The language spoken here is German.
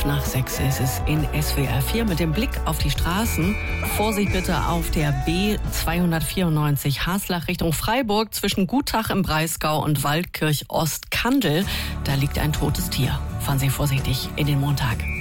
Nach 6 ist es in SWR 4 mit dem Blick auf die Straßen. Vorsicht bitte auf der B294 Haslach Richtung Freiburg zwischen Gutach im Breisgau und Waldkirch Ost-Kandel. Da liegt ein totes Tier. Fahren Sie vorsichtig in den Montag.